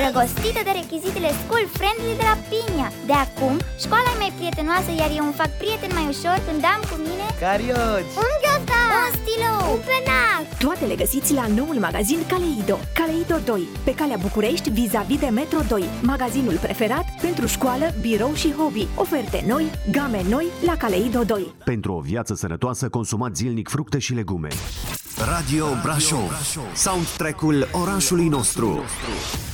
îndrăgostită de rechizitele school friendly de la Pinia. De acum, școala e mai prietenoasă, iar eu îmi fac prieten mai ușor când am cu mine carioci, un ghiozdan, un stilou, un penac. Toate le găsiți la noul magazin Caleido. Caleido 2, pe calea București, vis-a-vis de Metro 2. Magazinul preferat pentru școală, birou și hobby. Oferte noi, game noi la Caleido 2. Pentru o viață sănătoasă, consumați zilnic fructe și legume. Radio Brașov, soundtrack-ul orașului nostru.